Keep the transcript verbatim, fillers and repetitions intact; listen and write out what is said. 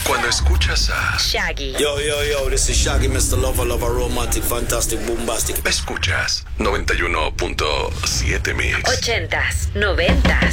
Cuando escuchas a Shaggy. Yo, yo, yo, this is Shaggy, mister Lover, Lover, Romantic, Fantastic, Bombastic. escuchas noventa y uno punto siete Mix. Ochentas, noventas,